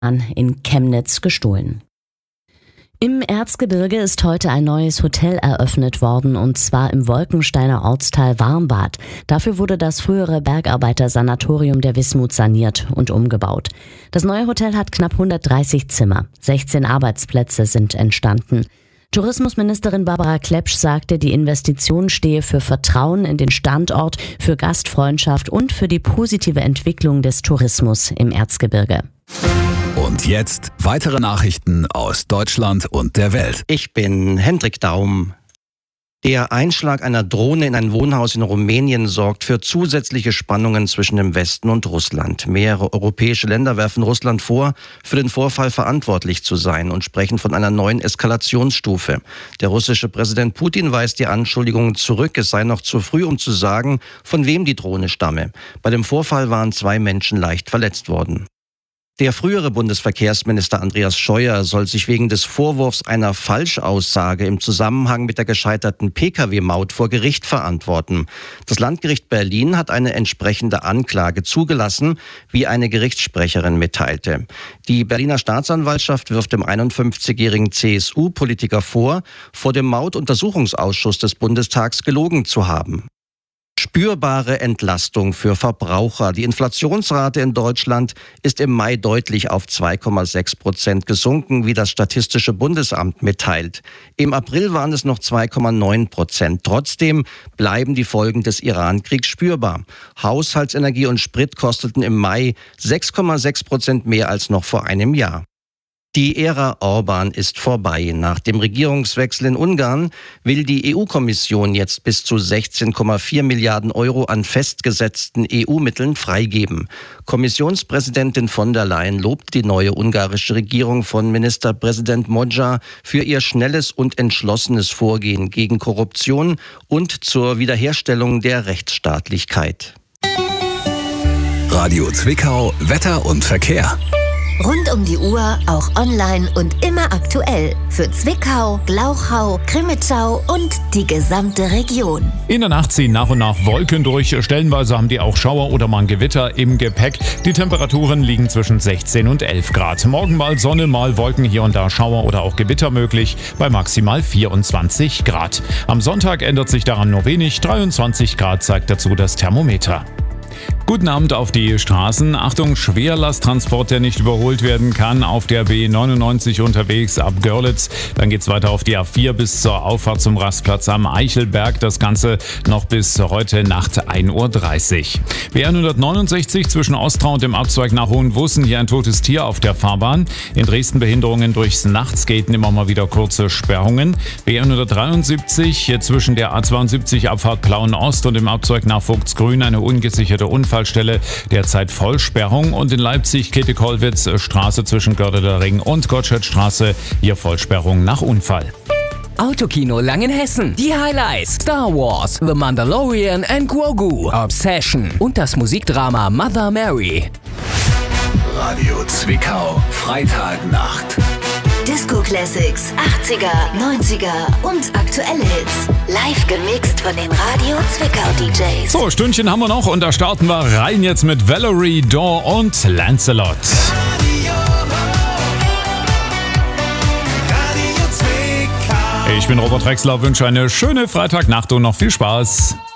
in Chemnitz gestohlen. Im Erzgebirge ist heute ein neues Hotel eröffnet worden, und zwar im Wolkensteiner Ortsteil Warmbad. Dafür wurde das frühere Bergarbeitersanatorium der Wismut saniert und umgebaut. Das neue Hotel hat knapp 130 Zimmer. 16 Arbeitsplätze sind entstanden. Tourismusministerin Barbara Klepsch sagte, die Investition stehe für Vertrauen in den Standort, für Gastfreundschaft und für die positive Entwicklung des Tourismus im Erzgebirge. Und jetzt weitere Nachrichten aus Deutschland und der Welt. Ich bin Hendrik Daum. Der Einschlag einer Drohne in ein Wohnhaus in Rumänien sorgt für zusätzliche Spannungen zwischen dem Westen und Russland. Mehrere europäische Länder werfen Russland vor, für den Vorfall verantwortlich zu sein und sprechen von einer neuen Eskalationsstufe. Der russische Präsident Putin weist die Anschuldigungen zurück, es sei noch zu früh, um zu sagen, von wem die Drohne stamme. Bei dem Vorfall waren 2 Menschen leicht verletzt worden. Der frühere Bundesverkehrsminister Andreas Scheuer soll sich wegen des Vorwurfs einer Falschaussage im Zusammenhang mit der gescheiterten Pkw-Maut vor Gericht verantworten. Das Landgericht Berlin hat eine entsprechende Anklage zugelassen, wie eine Gerichtssprecherin mitteilte. Die Berliner Staatsanwaltschaft wirft dem 51-jährigen CSU-Politiker vor dem Mautuntersuchungsausschuss des Bundestags gelogen zu haben. Spürbare Entlastung für Verbraucher. Die Inflationsrate in Deutschland ist im Mai deutlich auf 2,6% gesunken, wie das Statistische Bundesamt mitteilt. Im April waren es noch 2,9%. Trotzdem bleiben die Folgen des Iran-Kriegs spürbar. Haushaltsenergie und Sprit kosteten im Mai 6,6% mehr als noch vor einem Jahr. Die Ära Orban ist vorbei. Nach dem Regierungswechsel in Ungarn will die EU-Kommission jetzt bis zu 16,4 Milliarden Euro an festgesetzten EU-Mitteln freigeben. Kommissionspräsidentin von der Leyen lobt die neue ungarische Regierung von Ministerpräsident Magyar für ihr schnelles und entschlossenes Vorgehen gegen Korruption und zur Wiederherstellung der Rechtsstaatlichkeit. Radio Zwickau, Wetter und Verkehr. Rund um die Uhr, auch online und immer aktuell. Für Zwickau, Glauchau, Crimmitschau und die gesamte Region. In der Nacht ziehen nach und nach Wolken durch. Stellenweise haben die auch Schauer oder mal ein Gewitter im Gepäck. Die Temperaturen liegen zwischen 16 und 11 Grad. Morgen mal Sonne, mal Wolken, hier und da Schauer oder auch Gewitter möglich, bei maximal 24 Grad. Am Sonntag ändert sich daran nur wenig. 23 Grad zeigt dazu das Thermometer. Guten Abend auf die Straßen. Achtung, Schwerlasttransport, der nicht überholt werden kann. Auf der B99 unterwegs ab Görlitz. Dann geht's weiter auf die A4 bis zur Auffahrt zum Rastplatz am Eichelberg. Das Ganze noch bis heute Nacht 1:30 Uhr. B169 zwischen Ostrau und dem Abzweig nach Hohenwussen. Hier ein totes Tier auf der Fahrbahn. In Dresden Behinderungen durchs Nachtsgaten, immer mal wieder kurze Sperrungen. B173 zwischen der A72 Abfahrt Plauen-Ost und dem Abzweig nach Vogtsgrün eine ungesicherte Unfallstelle, derzeit Vollsperrung, und in Leipzig Käthe-Kollwitz Straße zwischen Gördeler Ring und Gottschedstraße, hier Vollsperrung nach Unfall. Autokino Langenhessen. Die Highlights: Star Wars, The Mandalorian and Grogu, Obsession und das Musikdrama Mother Mary. Radio Zwickau, Freitagnacht. Disco Classics, 80er, 90er und aktuelle Hits. Live gemixt von den Radio Zwickau DJs. So, Stündchen haben wir noch und da starten wir rein jetzt mit Valerie, Daw und Lancelot. Ich bin Robert Drexler, wünsche eine schöne Freitagnacht und noch viel Spaß.